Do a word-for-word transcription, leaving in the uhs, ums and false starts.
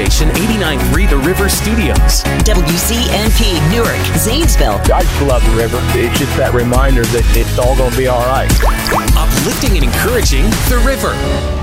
Station eighty-nine point three The River Studios. W C N P, Newark, Zanesville. I just love the river. It's just that reminder that it's all going to be all right. Uplifting and encouraging The River.